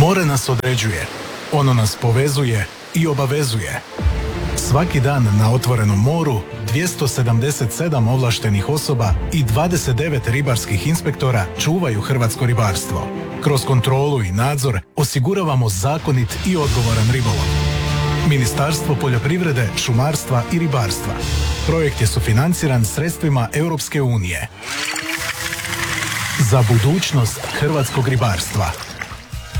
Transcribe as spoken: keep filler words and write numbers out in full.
More nas određuje, ono nas povezuje i obavezuje. Svaki dan na otvorenom moru dvjesto sedamdeset sedam ovlaštenih osoba i dvadeset devet ribarskih inspektora čuvaju hrvatsko ribarstvo. Kroz kontrolu i nadzor osiguravamo zakonit i odgovoran ribolov. Ministarstvo poljoprivrede, šumarstva i ribarstva. Projekt je sufinanciran sredstvima Europske unije. Za budućnost hrvatskog ribarstva.